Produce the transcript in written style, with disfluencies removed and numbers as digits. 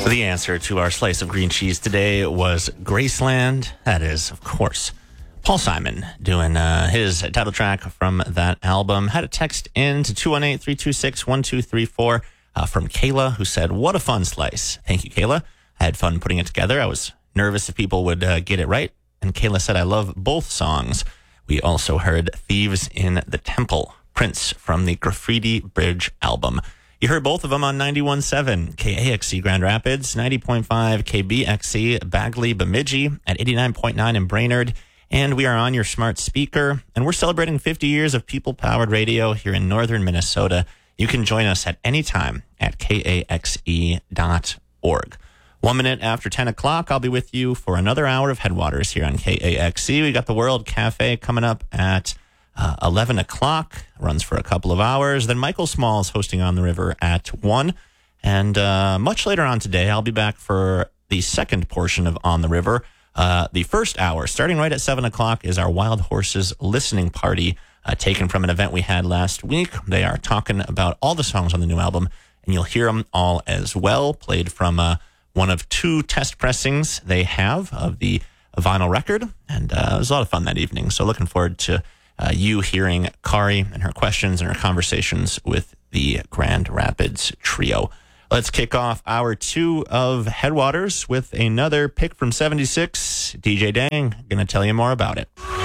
The answer to our slice of green cheese today was Graceland. That is, of course, Paul Simon doing his title track from that album. Had a text in to 218-326-1234 from Kayla, who said, "What a fun slice." Thank you, Kayla. I had fun putting it together. I was nervous if people would get it right. And Kayla said, "I love both songs." We also heard Thieves in the Temple, Prince from the Graffiti Bridge album. You heard both of them on 91.7 KAXC Grand Rapids, 90.5 KBXC Bagley Bemidji, at 89.9 in Brainerd. And we are on your smart speaker. And we're celebrating 50 years of people-powered radio here in northern Minnesota. You can join us at any time at KAXE.org. 1 minute after 10 o'clock, I'll be with you for another hour of Headwaters here on KAXC. We got the World Cafe coming up at 11 o'clock, runs for a couple of hours. Then Michael Smalls hosting On the River at 1. And much later on today, I'll be back for the second portion of On the River. The first hour, starting right at 7 o'clock, is our Wild Horses listening party, taken from an event we had last week. They are talking about all the songs on the new album, and you'll hear them all as well, played from one of two test pressings they have of the vinyl record. And it was a lot of fun that evening. So looking forward to you hearing Kari and her questions and her conversations with the Grand Rapids trio. Let's kick off hour 2 of Headwaters with another pick from 76. DJ Dang, gonna tell you more about it.